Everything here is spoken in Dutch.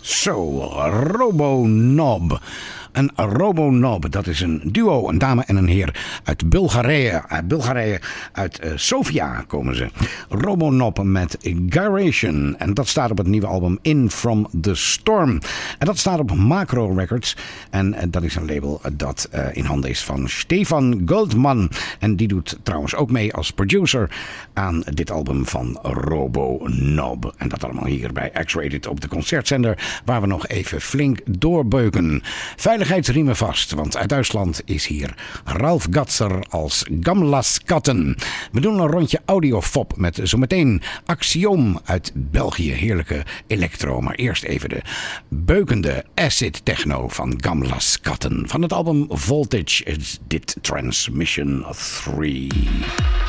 Zo, Robonob. Een Robonob, dat is een duo, een dame en een heer uit Bulgarije. Uit Sofia komen ze. Robonob met Gyration. En dat staat op het nieuwe album In From The Storm. En dat staat op Macro Records. En dat is een label dat in handen is van Stefan Goldman. En die doet trouwens ook mee als producer aan dit album van Robonob. En dat allemaal hier bij X-Rated op de concertzender, waar we nog even flink doorbeuken. Veiligheidsriemen vast, want uit Duitsland is hier Ralf Gatzer als Gamlas Katten. We doen een rondje audiofop met zometeen Axioom uit België. Heerlijke electro, maar eerst even de beukende acid techno van Gamlas Katten. Van het album Voltage is dit Transmission 3.